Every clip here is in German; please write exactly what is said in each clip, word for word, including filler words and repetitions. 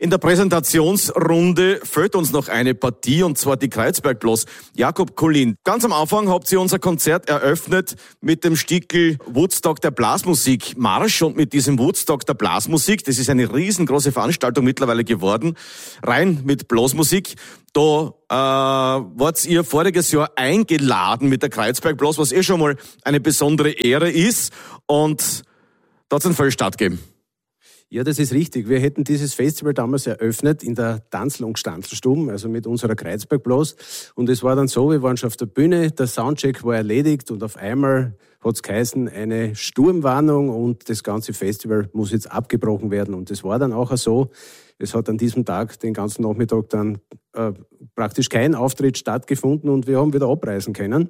In der Präsentationsrunde fehlt uns noch eine Partie, und zwar die Kreuzberg-Blas. Jakob Collin, ganz am Anfang habt ihr unser Konzert eröffnet mit dem Stickel Woodstock der Blasmusik Marsch, und mit diesem Woodstock der Blasmusik, das ist eine riesengroße Veranstaltung mittlerweile geworden, rein mit Blasmusik. Da äh, wart ihr voriges Jahr eingeladen mit der Kreuzberg-Blas, was eh schon mal eine besondere Ehre ist, und da hat es einen Vollstart gegeben. Ja, das ist richtig. Wir hätten dieses Festival damals eröffnet in der Tanzl- und Stanzlstube, also mit unserer Kreuzberg-Blas. Und es war dann so, wir waren schon auf der Bühne, der Soundcheck war erledigt und auf einmal hat es geheißen, eine Sturmwarnung und das ganze Festival muss jetzt abgebrochen werden. Und das war dann auch so. Es hat an diesem Tag, den ganzen Nachmittag, dann äh, praktisch kein Auftritt stattgefunden und wir haben wieder abreisen können.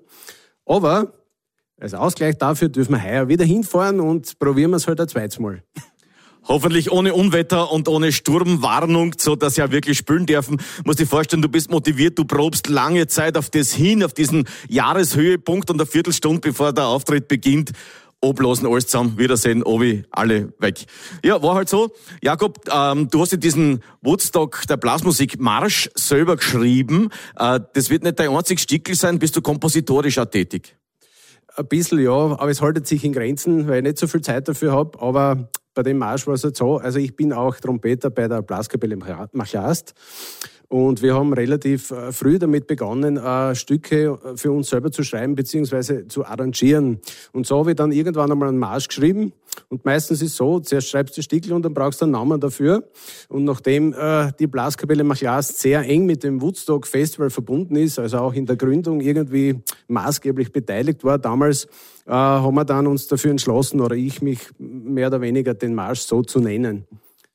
Aber als Ausgleich dafür dürfen wir heuer wieder hinfahren und probieren wir es halt ein zweites Mal. Hoffentlich ohne Unwetter und ohne Sturmwarnung, so dass ja wirklich spielen dürfen. Musst dir vorstellen, du bist motiviert, du probst lange Zeit auf das hin, auf diesen Jahreshöhepunkt, und eine Viertelstunde bevor der Auftritt beginnt, oblasen, alles zusammen, Wiedersehen, Obi, alle weg. Ja, war halt so. Jakob, ähm, du hast ja diesen Woodstock der Blasmusik Marsch selber geschrieben. Äh, das wird nicht dein einziges Stickel sein, bist du kompositorisch auch tätig? Ein bisschen, ja, aber es haltet sich in Grenzen, weil ich nicht so viel Zeit dafür habe, aber bei dem Marsch war es halt so, also ich bin auch Trompeter bei der Blaskapelle Machiast und wir haben relativ früh damit begonnen, äh, Stücke für uns selber zu schreiben bzw. zu arrangieren. Und so habe ich dann irgendwann einmal einen Marsch geschrieben und meistens ist es so, zuerst schreibst du Stickel und dann brauchst du einen Namen dafür. Und nachdem äh, die Blaskapelle Machiast sehr eng mit dem Woodstock Festival verbunden ist, also auch in der Gründung irgendwie maßgeblich beteiligt war damals, äh, haben wir dann uns dafür entschlossen, oder ich mich mehr oder weniger, den Marsch so zu nennen.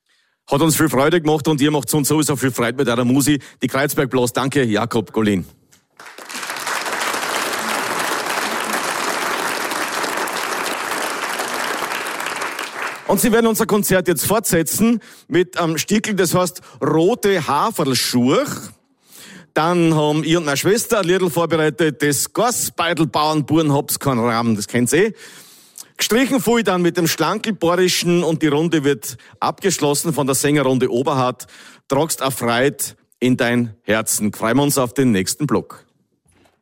Hat uns viel Freude gemacht und ihr macht uns sowieso viel Freude mit eurer Musik. Die Kreuzberg-Blas, danke, Jakob Collin. Und sie werden unser Konzert jetzt fortsetzen mit einem Stickel, das heißt Rote Haferlschurch. Dann haben ich und meine Schwester ein Liedl vorbereitet, das Gassbeidelbauernburen hab's keinen Rahmen, das kennt's eh. Gestrichen fuhr ich dann mit dem Schlankelborischen und die Runde wird abgeschlossen von der Sängerrunde Oberhardt. Tragst erfreut in dein Herzen. Freuen wir uns auf den nächsten Block.